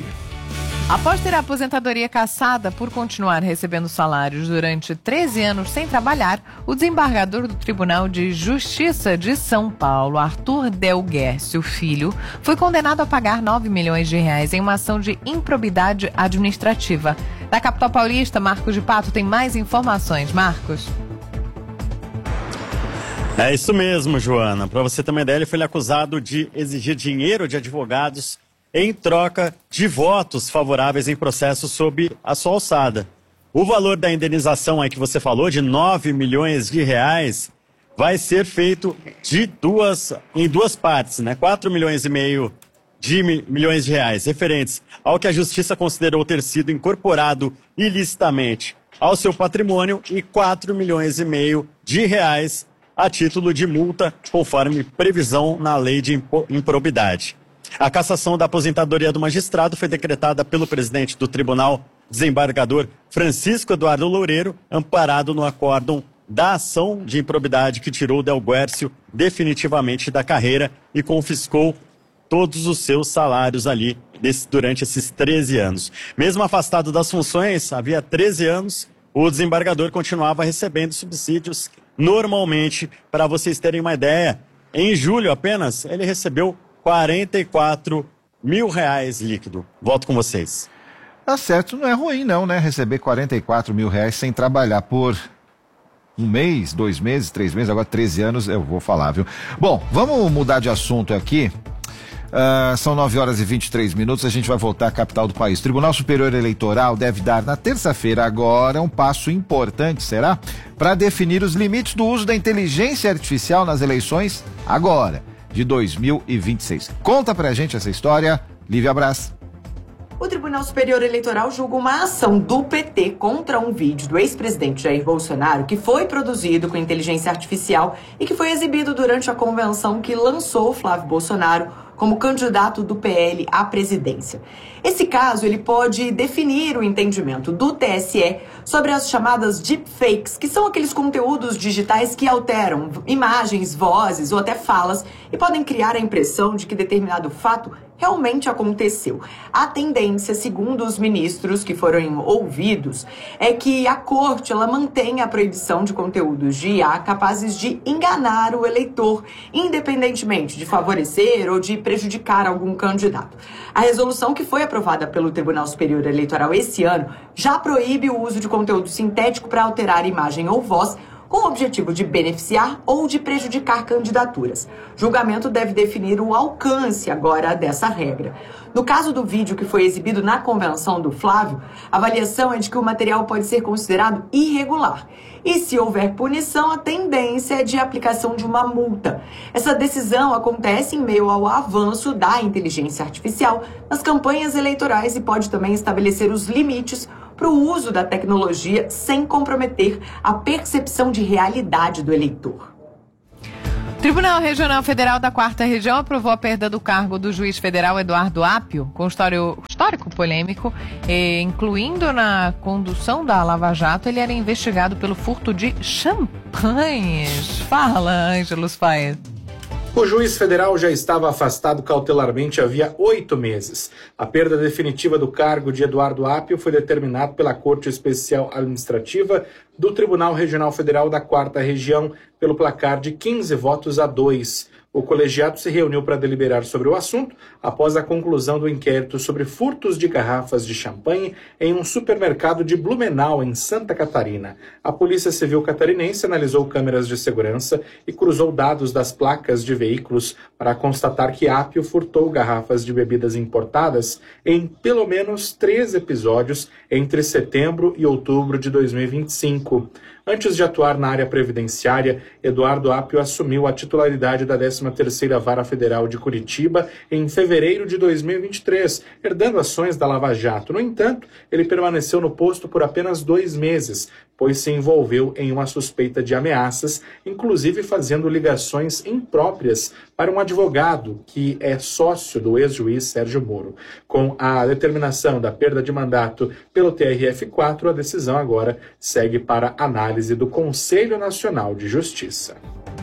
Após ter a aposentadoria cassada por continuar recebendo salários durante treze anos sem trabalhar, o desembargador do Tribunal de Justiça de São Paulo, Arthur Del Guercio Filho, foi condenado a pagar nove milhões de reais em uma ação de improbidade administrativa. Da capital paulista, Marcos de Pato tem mais informações. Marcos. É isso mesmo, Joana. Para você ter uma ideia, ele foi acusado de exigir dinheiro de advogados em troca de votos favoráveis em processo sob a sua alçada. O valor da indenização aí que você falou, de nove milhões de reais, vai ser feito de duas, em duas partes, né? quatro milhões e meio de milhões de reais, referentes ao que a Justiça considerou ter sido incorporado ilicitamente ao seu patrimônio, e quatro milhões e meio de reais a título de multa, conforme previsão na lei de improbidade. A cassação da aposentadoria do magistrado foi decretada pelo presidente do tribunal, desembargador Francisco Eduardo Loureiro, amparado no acórdão da ação de improbidade que tirou Del Guercio definitivamente da carreira e confiscou todos os seus salários ali desse, durante esses treze anos. Mesmo afastado das funções, havia treze anos, o desembargador continuava recebendo subsídios normalmente. Para vocês terem uma ideia, em julho apenas ele recebeu quarenta e quatro mil reais líquido. Volto com vocês. Tá certo, não é ruim não, né? Receber quarenta e quatro mil reais sem trabalhar por um mês, dois meses, três meses, agora treze anos, eu vou falar, viu? Bom, vamos mudar de assunto aqui. Uh, são nove horas e vinte e três minutos, a gente vai voltar à capital do país. O Tribunal Superior Eleitoral deve dar na terça-feira agora um passo importante, será? Para definir os limites do uso da inteligência artificial nas eleições agora, de dois mil e vinte e seis. Conta pra gente essa história, Lívia Braz. O Tribunal Superior Eleitoral julga uma ação do P T contra um vídeo do ex-presidente Jair Bolsonaro que foi produzido com inteligência artificial e que foi exibido durante a convenção que lançou Flávio Bolsonaro como candidato do P L à presidência. Esse caso ele pode definir o entendimento do T S E sobre as chamadas deepfakes, que são aqueles conteúdos digitais que alteram imagens, vozes ou até falas e podem criar a impressão de que determinado fato realmente aconteceu. A tendência, segundo os ministros que foram ouvidos, é que a corte ela mantenha a proibição de conteúdos de I A capazes de enganar o eleitor, independentemente de favorecer ou de prejudicar algum candidato. A resolução que foi aprovada pelo Tribunal Superior Eleitoral esse ano já proíbe o uso de conteúdo sintético para alterar imagem ou voz, com o objetivo de beneficiar ou de prejudicar candidaturas. O julgamento deve definir o alcance agora dessa regra. No caso do vídeo que foi exibido na convenção do Flávio, a avaliação é de que o material pode ser considerado irregular. E se houver punição, a tendência é de aplicação de uma multa. Essa decisão acontece em meio ao avanço da inteligência artificial nas campanhas eleitorais e pode também estabelecer os limites para o uso da tecnologia sem comprometer a percepção de realidade do eleitor. O Tribunal Regional Federal da Quarta Região aprovou a perda do cargo do juiz federal Eduardo Apio, com histórico, histórico polêmico, e, incluindo na condução da Lava Jato, ele era investigado pelo furto de champanhes. Fala, Ângelos Faes. O juiz federal já estava afastado cautelarmente havia oito meses. A perda definitiva do cargo de Eduardo Apio foi determinada pela Corte Especial Administrativa do Tribunal Regional Federal da Quarta Região pelo placar de quinze votos a dois. O colegiado se reuniu para deliberar sobre o assunto após a conclusão do inquérito sobre furtos de garrafas de champanhe em um supermercado de Blumenau, em Santa Catarina. A Polícia Civil catarinense analisou câmeras de segurança e cruzou dados das placas de veículos para constatar que Apio furtou garrafas de bebidas importadas em pelo menos três episódios entre setembro e outubro de dois mil e vinte e cinco. Antes de atuar na área previdenciária, Eduardo Apio assumiu a titularidade da décima terceira Vara Federal de Curitiba em fevereiro de dois mil e vinte e três, herdando ações da Lava Jato. No entanto, ele permaneceu no posto por apenas dois meses, pois se envolveu em uma suspeita de ameaças, inclusive fazendo ligações impróprias para um advogado que é sócio do ex-juiz Sérgio Moro. Com a determinação da perda de mandato pelo T R F quatro, a decisão agora segue para análise do Conselho Nacional de Justiça.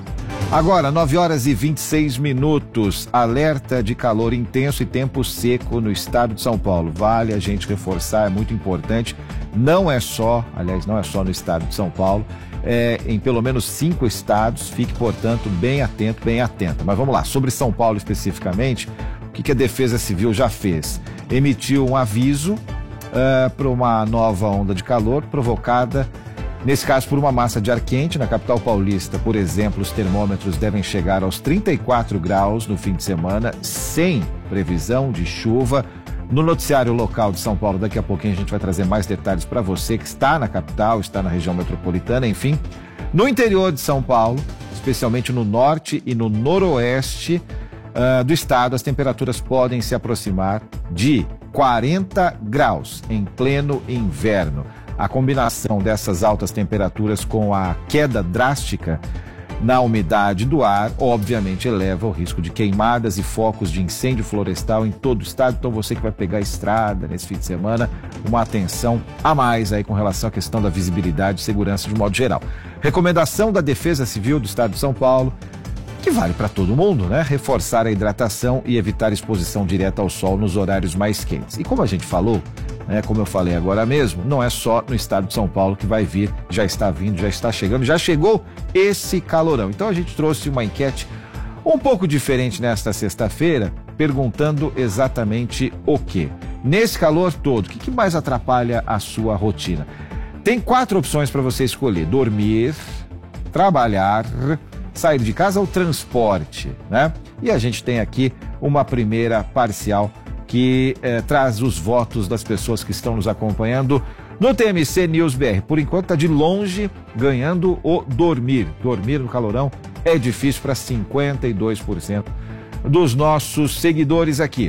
Agora, nove horas e vinte e seis minutos, alerta de calor intenso e tempo seco no estado de São Paulo. Vale a gente reforçar, é muito importante. Não é só, aliás, não é só no estado de São Paulo, é em pelo menos cinco estados. Fique, portanto, bem atento, bem atenta. Mas vamos lá, sobre São Paulo especificamente, o que, que a Defesa Civil já fez? Emitiu um aviso uh, para uma nova onda de calor provocada, nesse caso, por uma massa de ar quente. Na capital paulista, por exemplo, os termômetros devem chegar aos trinta e quatro graus no fim de semana, sem previsão de chuva. No noticiário local de São Paulo, daqui a pouquinho a gente vai trazer mais detalhes para você que está na capital, está na região metropolitana, enfim. No interior de São Paulo, especialmente no norte e no noroeste uh, do estado, as temperaturas podem se aproximar de quarenta graus em pleno inverno. A combinação dessas altas temperaturas com a queda drástica na umidade do ar, obviamente, eleva o risco de queimadas e focos de incêndio florestal em todo o estado. Então, você que vai pegar a estrada nesse fim de semana, uma atenção a mais aí com relação à questão da visibilidade e segurança de modo geral. Recomendação da Defesa Civil do estado de São Paulo, que vale para todo mundo, né? Reforçar a hidratação e evitar exposição direta ao sol nos horários mais quentes. E como a gente falou, né, como eu falei agora mesmo, não é só no estado de São Paulo que vai vir, já está vindo, já está chegando, já chegou esse calorão. Então a gente trouxe uma enquete um pouco diferente nesta sexta-feira, perguntando exatamente o quê? Nesse calor todo, o que, que mais atrapalha a sua rotina? Tem quatro opções para você escolher: dormir, trabalhar, sair de casa ou transporte, né? E a gente tem aqui uma primeira parcial que eh, traz os votos das pessoas que estão nos acompanhando no T M C News B R. Por enquanto está de longe ganhando o dormir. Dormir no calorão é difícil para cinquenta e dois por cento dos nossos seguidores aqui.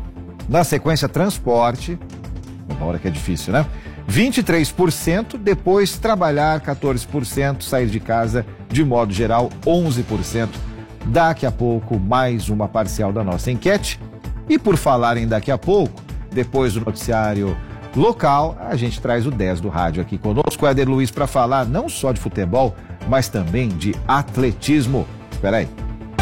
Na sequência, transporte, uma hora que é difícil, né? vinte e três por cento, depois trabalhar, quatorze por cento, sair de casa, de modo geral, onze por cento. Daqui a pouco, mais uma parcial da nossa enquete. E por falar em daqui a pouco, depois do noticiário local, a gente traz o dez do rádio aqui conosco, o Éder Luiz, para falar não só de futebol, mas também de atletismo. Espera aí.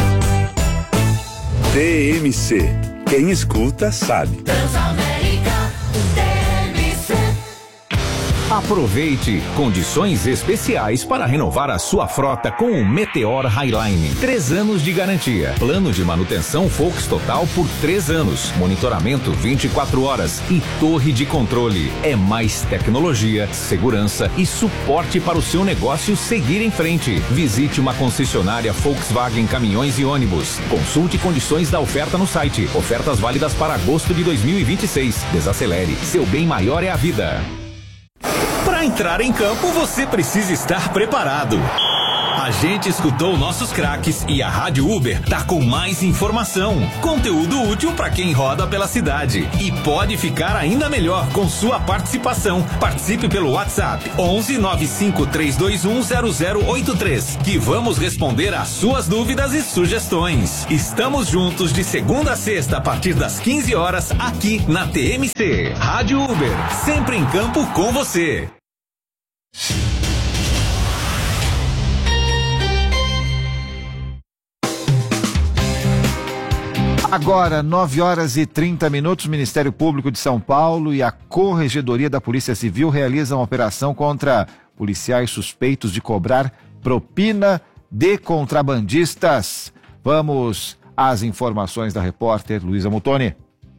T M C. Quem escuta sabe. Aproveite condições especiais para renovar a sua frota com o Meteor Highline. Três anos de garantia, plano de manutenção Volks Total por três anos, monitoramento vinte e quatro horas e torre de controle. É mais tecnologia, segurança e suporte para o seu negócio seguir em frente. Visite uma concessionária Volkswagen Caminhões e Ônibus. Consulte condições da oferta no site. Ofertas válidas para agosto de dois mil e vinte e seis. Desacelere. Seu bem maior é a vida. Para entrar em campo, você precisa estar preparado. A gente escutou nossos craques e a Rádio Uber tá com mais informação, conteúdo útil para quem roda pela cidade. E pode ficar ainda melhor com sua participação. Participe pelo WhatsApp onze nove cinco três dois um zero zero oito três, que vamos responder às suas dúvidas e sugestões. Estamos juntos de segunda a sexta a partir das quinze horas aqui na T M C. Rádio Uber, sempre em campo com você. Agora, nove horas e trinta minutos, o Ministério Público de São Paulo e a Corregedoria da Polícia Civil realizam uma operação contra policiais suspeitos de cobrar propina de contrabandistas. Vamos às informações da repórter Luísa Mutoni.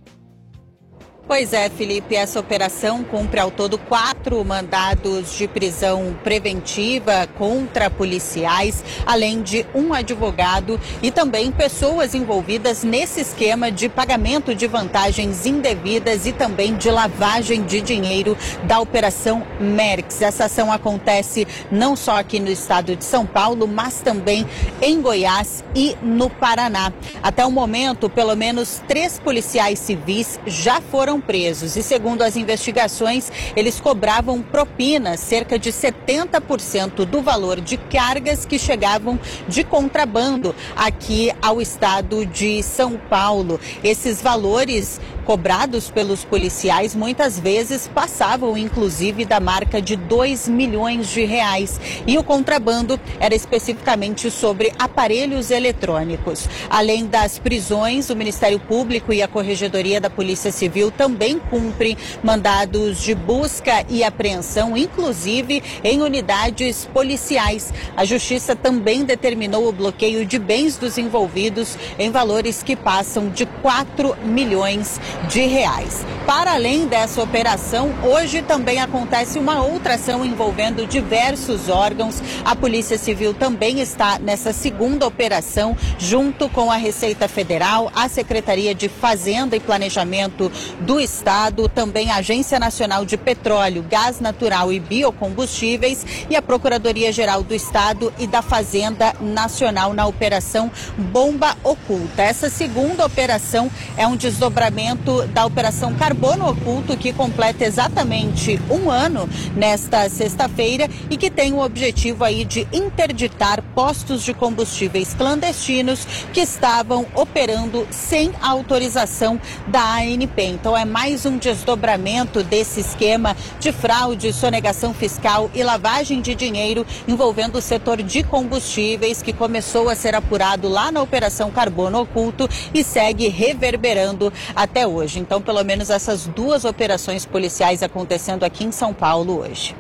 Pois é, Felipe, essa operação cumpre ao todo quatro mandados de prisão preventiva contra policiais, além de um advogado e também pessoas envolvidas nesse esquema de pagamento de vantagens indevidas e também de lavagem de dinheiro da Operação Merix. Essa ação acontece não só aqui no estado de São Paulo, mas também em Goiás e no Paraná. Até o momento, pelo menos três policiais civis já foram presos e, segundo as investigações, eles cobravam propinas, cerca de setenta por cento do valor de cargas que chegavam de contrabando aqui ao estado de São Paulo. Esses valores cobrados pelos policiais muitas vezes passavam inclusive da marca de dois milhões de reais. E o contrabando era especificamente sobre aparelhos eletrônicos. Além das prisões, o Ministério Público e a Corregedoria da Polícia Civil também cumprem mandados de busca e apreensão, inclusive em unidades policiais. A Justiça também determinou o bloqueio de bens dos envolvidos em valores que passam de quatro milhões de reais. Para além dessa operação, hoje também acontece uma outra ação envolvendo diversos órgãos. A Polícia Civil também está nessa segunda operação, junto com a Receita Federal, a Secretaria de Fazenda e Planejamento do Estado, também a Agência Nacional de Petróleo, Gás Natural e Biocombustíveis e a Procuradoria-Geral do Estado e da Fazenda Nacional na Operação Bomba Oculta. Essa segunda operação é um desdobramento da Operação Carbono Oculto, que completa exatamente um ano nesta sexta-feira e que tem o objetivo aí de interditar postos de combustíveis clandestinos que estavam operando sem autorização da A N P. Então é mais um desdobramento desse esquema de fraude, sonegação fiscal e lavagem de dinheiro envolvendo o setor de combustíveis, que começou a ser apurado lá na Operação Carbono Oculto e segue reverberando até hoje. Então, pelo menos essas duas operações policiais acontecendo aqui em São Paulo hoje.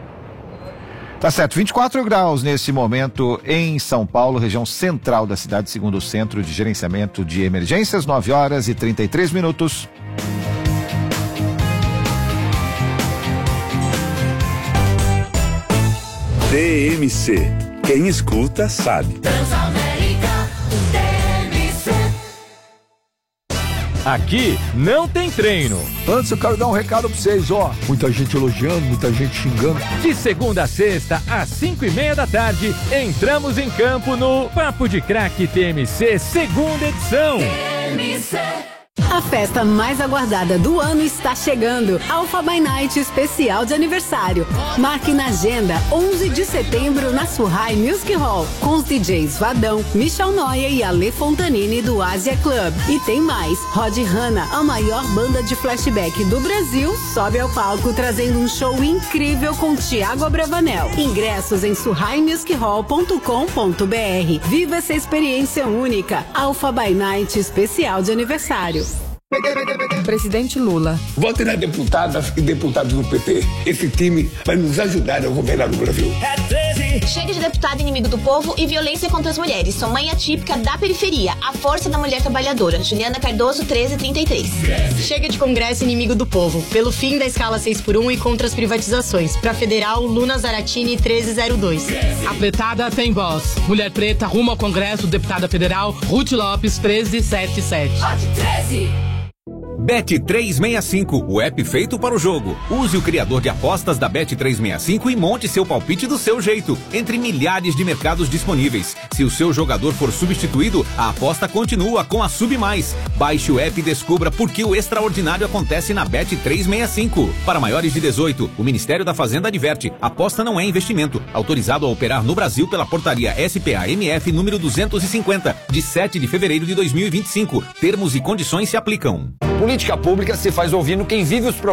Tá certo, vinte e quatro graus nesse momento em São Paulo, região central da cidade, segundo o Centro de Gerenciamento de Emergências, nove horas e trinta e três minutos. T M C. Quem escuta sabe. Aqui não tem treino. Antes eu quero dar um recado pra vocês, ó. Muita gente elogiando, muita gente xingando. De segunda a sexta, às cinco e meia da tarde, entramos em campo no Papo de Craque T M C, segunda edição. T M C. A festa mais aguardada do ano está chegando. Alpha by Night especial de aniversário. Marque na agenda onze de setembro na Surrai Music Hall, com os D Js Vadão, Michel Noia e Ale Fontanini do Asia Club. E tem mais, Rod Hanna, a maior banda de flashback do Brasil, sobe ao palco trazendo um show incrível com Thiago Abravanel. Ingressos em surrai music hall ponto com ponto b r. Viva essa experiência única. Alpha by Night especial de aniversário. Presidente Lula. Vote na deputada e deputados do P T. Esse time vai nos ajudar a governar o Brasil. Chega de deputado inimigo do povo e violência contra as mulheres. Sou mãe atípica da periferia. A força da mulher trabalhadora. Juliana Cardoso, treze trinta e três. Chega de Congresso inimigo do povo. Pelo fim da escala seis por um e contra as privatizações. Pra Federal, Luna Zaratini, treze zero dois. A pretada tem voz. Mulher preta rumo ao Congresso, deputada federal, Ruth Lopes, treze setenta e sete. treze. Bet trezentos e sessenta e cinco, o app feito para o jogo. Use o criador de apostas da Bet trezentos e sessenta e cinco e monte seu palpite do seu jeito, entre milhares de mercados disponíveis. Se o seu jogador for substituído, a aposta continua com a Sub Mais. Baixe o app e descubra por que o extraordinário acontece na Bet trezentos e sessenta e cinco. Para maiores de dezoito, o Ministério da Fazenda adverte: aposta não é investimento. Autorizado a operar no Brasil pela portaria S P A M F número duzentos e cinquenta, de sete de fevereiro de dois mil e vinte e cinco. Termos e condições se aplicam. Política pública se faz ouvindo quem vive os problemas.